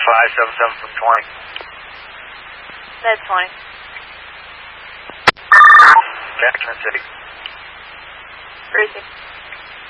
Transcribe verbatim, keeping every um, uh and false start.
five seven seven from twenty. That's twenty. Jackson City. Tracy.